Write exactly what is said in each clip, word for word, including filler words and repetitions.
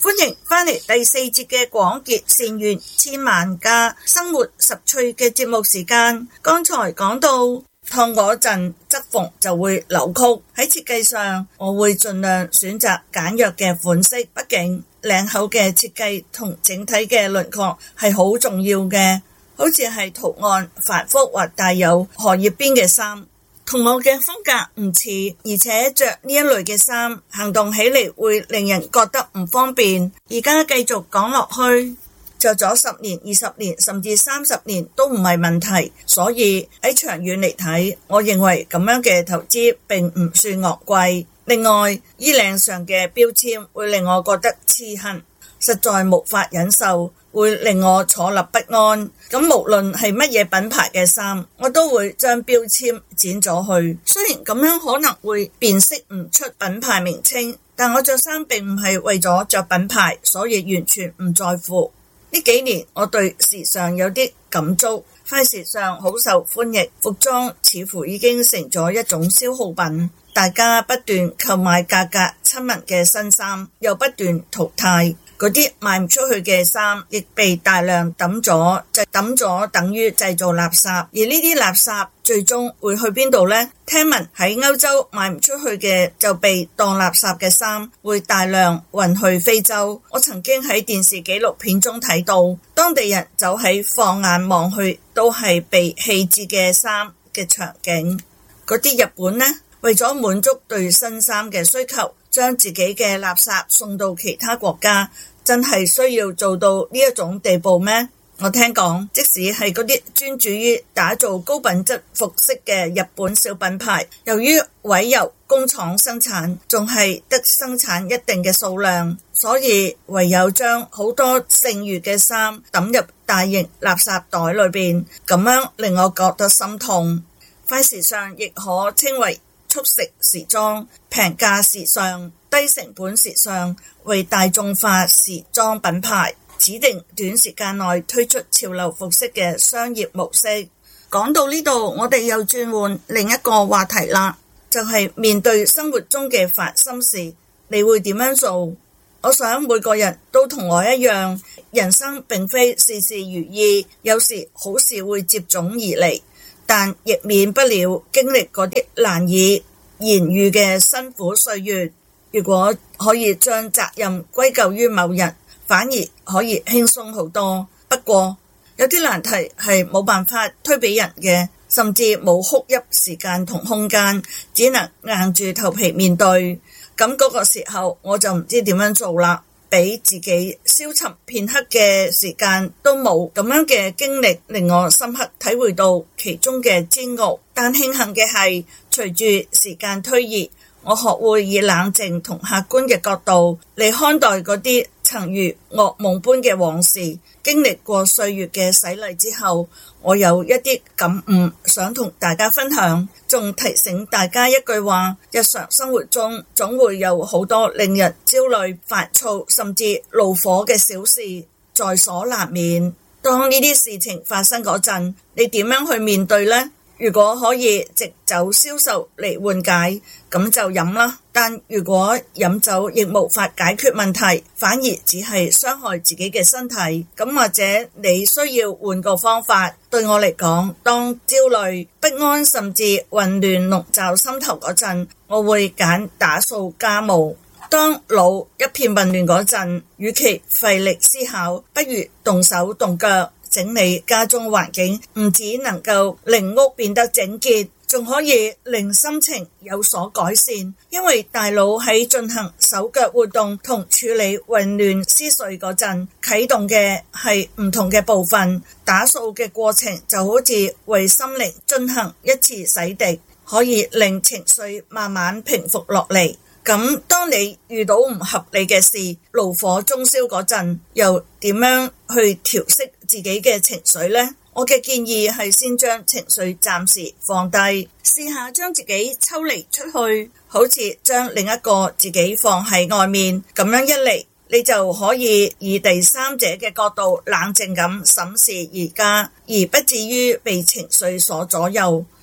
歡迎返嚟第四節嘅廣結善緣千萬家生活十趣嘅節目時間。剛才講到燙嗰陣側縫就會扭曲，喺設計上我會盡量選擇簡約嘅款式，畢竟領口嘅設計同整體嘅輪廓係好重要嘅。好似係圖案繁複或帶有荷葉邊嘅衫，同我嘅風格唔似，而且着呢一類嘅衫行動起嚟會令人覺得唔方便。而家繼續講落去，着咗十年、二十年甚至三十年都唔係問題，所以喺長遠嚟睇，我認為咁樣嘅投資並唔算昂貴。另外，衣領上嘅標籤會令我覺得刺痕，實在無法忍受，會令我坐立不安。咁無論係乜嘢品牌嘅衫，我都會將標籤剪咗去。雖然咁樣可能會辨識唔出品牌名稱，但我着衫並唔係為咗着品牌，所以完全唔在乎。呢幾年我對時尚有啲感觸，快時尚好受歡迎，服裝似乎已經成咗一種消耗品，大家不斷購買價格親民嘅新衫，又不斷淘汰。嗰啲賣唔出去嘅衫亦被大量抌咗，就抌咗等於製造垃圾。而呢啲垃圾最終會去邊度呢？聽聞喺歐洲賣唔出去嘅就被當垃圾嘅衫會大量運去非洲。我曾經喺電視紀錄片中睇到，當地人走喺放眼望去都係被棄置嘅衫嘅場景。嗰啲日本呢，為咗滿足對新衫嘅需求，將自己嘅垃圾送到其他國家，真係需要做到呢一種地步咩？我聽講，即使係嗰啲專注於打造高品質服飾嘅日本小品牌，由於委由工廠生產，仲係得生產一定嘅數量，所以唯有將好多剩餘嘅衫抌入大型垃圾袋裏邊，咁樣令我覺得心痛。快時尚亦可稱為速食時裝、平價時尚、低成本時尚，為大眾化時裝品牌，指定短時間內推出潮流服飾嘅商業模式。講到呢度，我哋又轉換另一個話題啦，就係面對生活中嘅煩心事，你會點樣做？我想每個人都同我一樣，人生並非事事如意，有時好事會接踵而嚟，但亦免不了經歷嗰啲難以言喻嘅辛苦歲月。如果可以將責任歸咎於某人，反而可以輕鬆好多。不過有啲難題係冇辦法推俾人嘅，甚至冇哭泣時間同空間，只能硬住頭皮面對。咁嗰個時候我就唔知點樣做啦，俾自己消沉片刻嘅時間都冇。咁樣嘅經歷令我深刻體會到其中嘅煎熬。但慶幸嘅係，隨住時間推移，我學會以冷靜同客觀嘅角度嚟看待嗰啲曾如噩夢般嘅往事。經歷過歲月嘅洗禮之後，我有一啲感悟想同大家分享，仲提醒大家一句話：日常生活中總會有好多令人焦慮、煩躁甚至怒火嘅小事在所難免。當呢啲事情發生嗰陣，你點樣去面對呢？如果可以藉酒消愁嚟緩解，咁就飲啦。但如果飲酒亦無法解決問題，反而只係傷害自己嘅身體，咁或者你需要換個方法。對我嚟講，當焦慮、不安甚至混亂籠罩心頭嗰陣，我會揀打掃家務。當腦一片混亂嗰陣，與其費力思考，不如動手動腳整理家中環境，唔只能夠令屋變得整潔，仲可以令心情有所改善。因為大腦喺進行手腳活動同處理混亂思緒嗰陣，啟動嘅係唔同嘅部分。打掃嘅過程就好似為心靈進行一次洗滌，可以令情緒慢慢平復落嚟。咁當你遇到唔合理嘅事，怒火中燒嗰陣，又點樣去調適自己嘅情緒呢？我嘅建議係先將情緒暫時放低，試下將自己抽離出去，好似將另一個自己放喺外面。咁樣一嚟，你就可以以第三者嘅角度冷靜咁審視而家，而不至於被情緒所左右。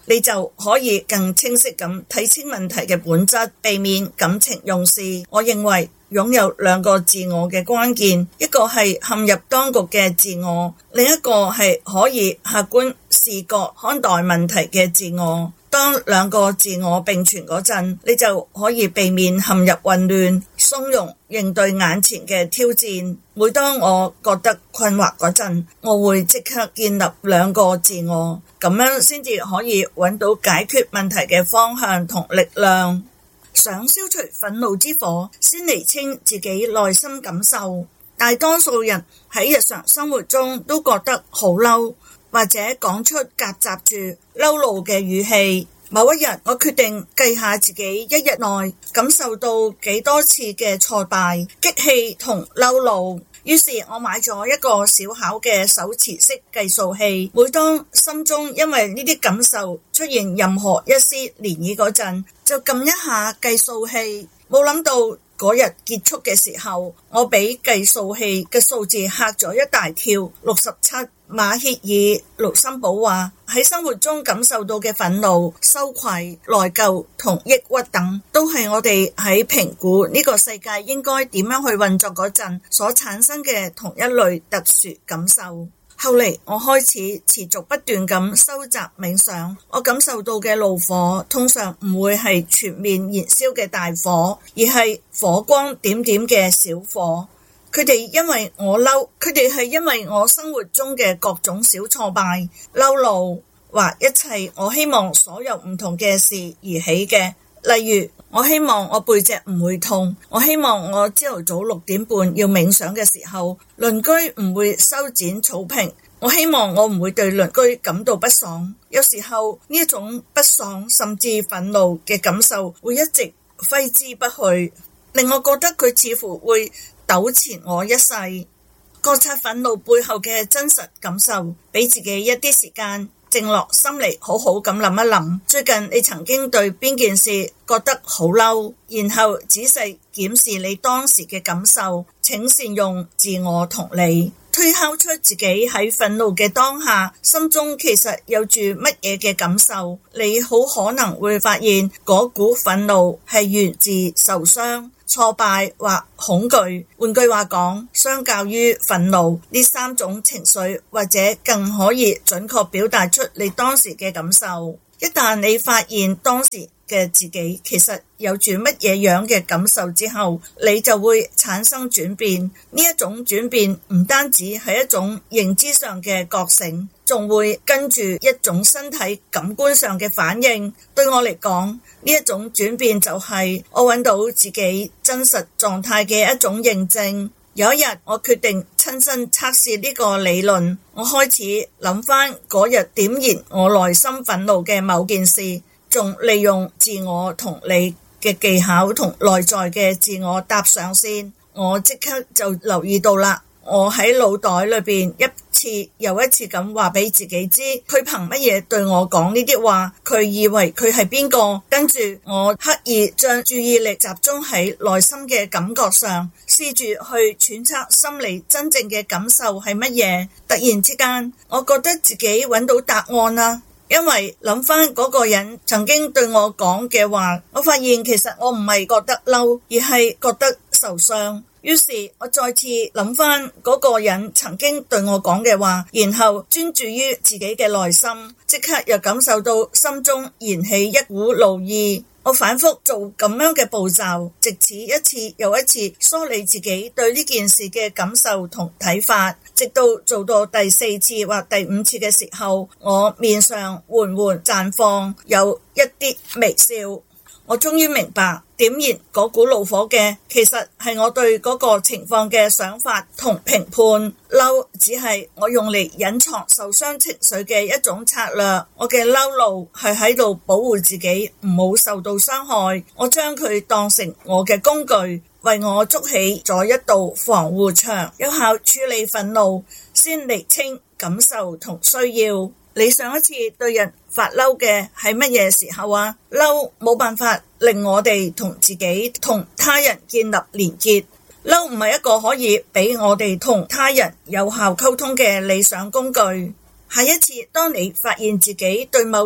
你就可以更清晰咁睇清問題嘅本質，避免感情用事。我認為擁有兩個自我嘅關鍵，一個係陷入當局嘅自我，另一個係可以客觀視覺看待問題嘅自我。當兩個自我並存嗰陣，你就可以避免陷入混亂，從容應對眼前嘅挑戰。每當我覺得困惑嗰陣，我會即刻建立兩個自我，咁樣先至可以揾到解決問題嘅方向同力量。想消除憤怒之火，先釐清自己內心感受。大多數人喺日常生活中都覺得好嬲，或者講出夾雜住嬲怒嘅語氣。某一日，我決定計下自己一日內感受到幾多次嘅挫敗、激氣同嬲怒。於是我買咗一個小巧嘅手持式計數器，每當心中因為呢啲感受出現任何一絲漣漪嗰陣，就撳一下計數器。冇諗到嗰日結束嘅時候，我俾計數器嘅數字嚇咗一大跳，六十七。馬歇爾盧森堡話，喺生活中感受到嘅憤怒、羞愧、內疚同抑鬱等，都係我哋喺評估呢個世界應該點樣去運作嗰陣所產生嘅同一類特殊感受。後嚟我開始持續不斷咁收集冥想，我感受到嘅怒火通常唔會係全面燃燒嘅大火，而係火光點點嘅小火。佢哋因為我嬲，佢哋係因為我生活中嘅各種小挫敗、嬲怒或一切我希望所有唔同嘅事而起嘅。例如，我希望我背脊唔會痛，我希望我朝頭早六點半要冥想嘅時候，鄰居唔會修剪草坪，我希望我唔會對鄰居感到不爽。有時候呢一種不爽甚至憤怒嘅感受會一直揮之不去，令我覺得佢似乎會糾纏我一世。覺察憤怒背後嘅真實感受，俾自己一啲時間靜落心嚟，好好咁諗一諗，最近你曾經對邊件事覺得好嬲，然後仔細檢視你當時嘅感受，請善用自我同理，推敲出自己喺憤怒嘅當下心中其實有住乜嘢嘅感受。你好可能會發現嗰股憤怒係源自受傷、挫敗或恐懼。換句話講，相較於憤怒，呢三種情緒或者更可以準確表達出你當時嘅感受。一旦你發現當時嘅自己其實有住乜嘢樣嘅感受之後，你就會產生轉變。呢一種轉變唔單止係一種認知上嘅覺醒，仲會跟住一種身體感官上嘅反應。對我嚟講，呢一種轉變就係我揾到自己真實狀態嘅一種認證。有一日，我決定親身測試呢個理論。我開始諗翻嗰日點燃我內心憤怒嘅某件事，仲利用自我同理嘅技巧同內在嘅自我搭上線。我即刻就留意到啦，我喺腦袋裏邊一次又一次咁話俾自己知，佢憑乜嘢對我講呢啲話？佢以為佢係邊個？跟住我刻意將注意力集中喺內心嘅感覺上，試住去揣測心理真正嘅感受係乜嘢。突然之間，我覺得自己揾到答案啦。因為諗翻嗰個人曾經對我講嘅話，我發現其實我唔係覺得嬲，而係覺得受傷。於是我再次諗翻嗰個人曾經對我講嘅話，然後專注於自己嘅內心，即刻又感受到心中燃起一股怒意。我反覆做咁樣嘅步驟，直至一次又一次梳理自己對呢件事嘅感受同睇法，直到做到第四次或第五次嘅時候，我面上緩緩綻放有一啲微笑。我終於明白，點燃嗰股怒火嘅其實係我對嗰個情況嘅想法同評判。嬲只係我用嚟隱藏受傷情緒嘅一種策略。我嘅嬲怒係喺度保護自己唔好受到傷害。我將佢當成我嘅工具，為我築起咗一道防護牆，有效處理憤怒，先釐清感受同需要。你上一次對人發嬲嘅係乜嘢時候啊？嬲冇辦法令我哋同自己同他人建立連結，嬲唔係一個可以俾我哋同他人有效溝通嘅理想工具。下一次當你發現自己對某人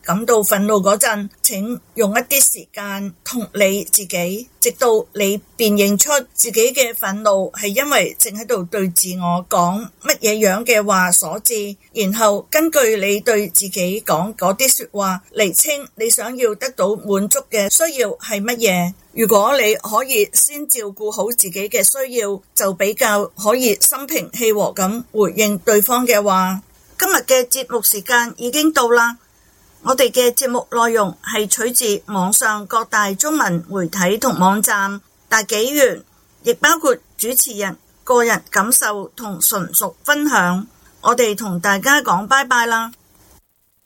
感到憤怒嗰陣，請用一啲時間同理自己，直到你辨認出自己嘅憤怒係因為正喺度對自我講乜嘢樣嘅話所致，然後根據你對自己講嗰啲說話釐清你想要得到滿足嘅需要係乜嘢。如果你可以先照顧好自己嘅需要，就比較可以心平氣和咁回應對方嘅話。今日嘅節目時間已經到啦，我哋嘅節目內容係取自網上各大中文媒體同網站大紀元，亦包括主持人個人感受同純屬分享。我哋同大家講拜拜啦。